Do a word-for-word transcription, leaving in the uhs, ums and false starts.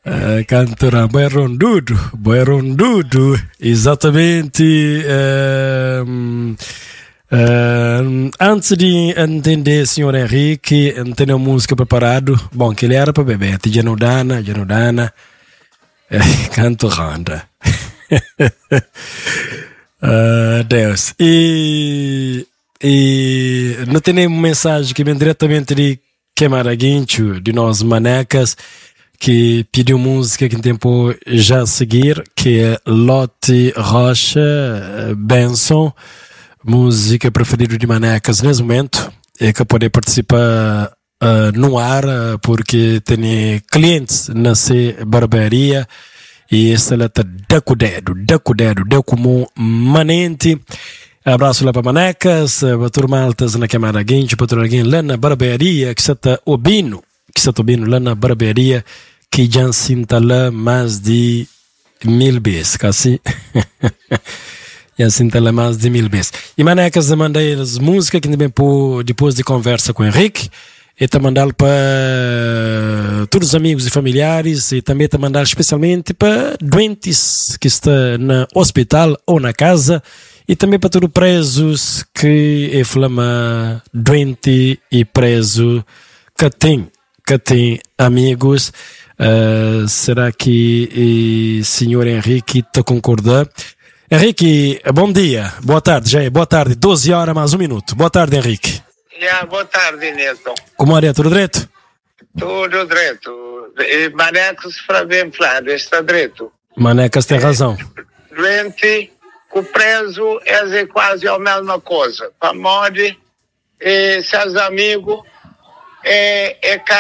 Uh, cantora Boi Rondudo, Boi Rondudo, exatamente. Uh, uh, antes de entender, senhor Henrique, tem a música preparado. Bom, que ele era para beber. Janudana, Janudana, uh, canto Ronda. uh, Deus. E, e não tem nenhuma mensagem que vem diretamente de Queimaraguincho, de nós manecas, que pediu música que tempo já a seguir, que é Lotte Rocha Benson, música preferida de manecas nesse momento, e que pode participar uh, no ar, porque tem clientes na C barbearia, e esta ela está daco dedo, daco dedo, daco manente. Abraço lá para manecas, para turma altas na Queimaraguincho, para turma lá na barbearia, que está Obino, que está Obino lá na barbearia, que já se instala mais de mil vezes, assim. Já se instala mais de mil vezes. E manecas de mandar as músicas que também depois de conversa com o Henrique, e te mandar para todos os amigos e familiares, e também te mandar especialmente para doentes que estão no hospital ou na casa, e também para todos os presos que é flama doente e preso que tem, que tem amigos. Uh, será que o senhor Henrique está concordando? Henrique, bom dia, boa tarde, já é, boa tarde, doze horas mais um minuto. Boa tarde, Henrique. Yeah, boa tarde, Nilton. Como é, tudo direito? Tudo direito. Manecas para bem falado, está direito. Manecas tem razão. Doente, o preso é quase a mesma coisa. Para morrer, seus amigos, é, é